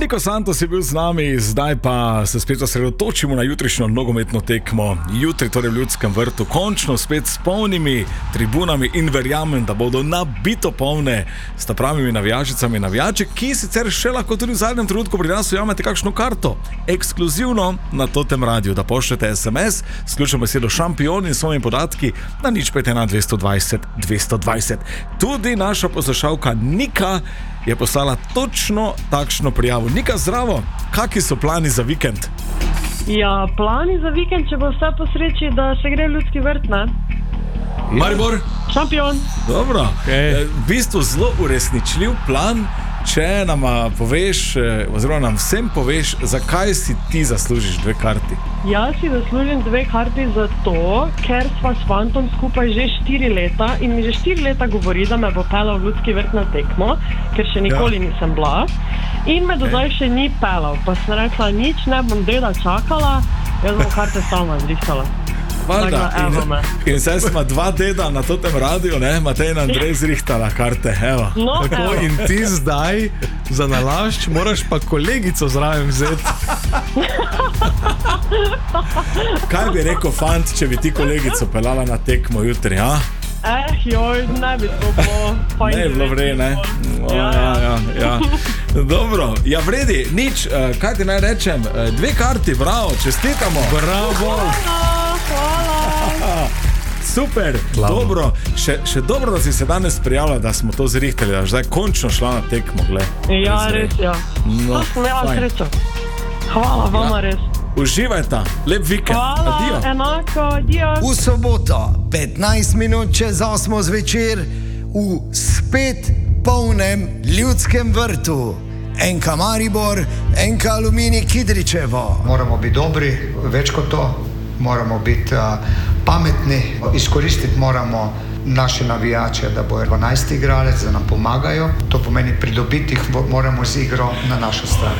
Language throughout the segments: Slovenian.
Niko Santos je bil z nami, zdaj pa se spet osredotočimo na jutrišnjo nogometno tekmo. Jutri torej v Ljudskem vrtu, končno spet s polnimi tribunami in verjamem, da bodo nabito polne s pravimi navijačicami in navijači, ki sicer še lahko tudi v zadnjem trenutku pri nas ujamete kakšno karto, ekskluzivno na Totem Radiu, da pošljete SMS, sključno besedo šampion in svojimi podatki na 051 220 220. Tudi naša poslušalka Nika je poslala točno takšno prijavo. Nika, zdravo, kakšni so plani za vikend? Ja, plani za vikend, če bo vse po sreči, da se gre v Ljudski vrt, ne? Maribor? Šampion. Dobro, v bistvu zelo uresničljiv plan, če nam poveš, oziroma nam vsem poveš, zakaj si ti zaslužiš 2 karti. Jaz si zaslužim 2 karti zato, ker sva s fantom skupaj že 4 leta in mi že 4 leta govori, da me bo pelal v Ljudski vrt na tekmo, ker še nikoli nisem bila in me do zdaj še ni pelal. Pa sem rekla, nič ne bom deda čakala, jaz bom karte sama zrihtala. In zdaj smo 2 deda na Totem Radiu, ne? Matej in Andrej zrihtala karte, evo. No, tako, in ti zdaj za nalašč moraš pa kolegico zraven vzeti. Kaj bi rekel fant, če bi ti kolegico pelala na tekmo jutri, a? Joj, ne bi to bilo fajn. Ne, bilo vrej, ne? Ja. Dobro, ja vredi, nič, kaj ti naj rečem, 2 karti, bravo, čestitamo. Bravo. Hvala. Super, dobro, še dobro, da si se danes prijavila, da smo to zrihtali, da zdaj končno šla na tekmo, gled. Ja, res, ja. No, to sem imela srečo. Hvala vama, res. Uživajta, lep vikend. Hvala, Adio. enako, adio. V soboto, 15 minut čez 8 zvečer, v spet polnem Ljudskem vrtu. NK Maribor, NK Aluminij Kidričevo. Moramo biti dobri, več kot to. Moramo biti pametni, izkoristiti moramo naše navijače, da bojo 12 igralec, da nam pomagajo. To pomeni pridobiti jih moramo z igro na našo stran.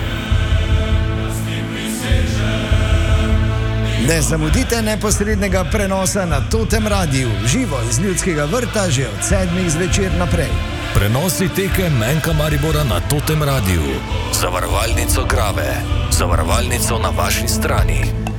Ne zamudite neposrednega prenosa na Totem Radiu, živo iz Ljudskega vrta že od 7 zvečer naprej. Prenosi tekem NK Maribora na Totem Radiu. Zavarovalnico Grave. Zavarovalnico na vaši strani.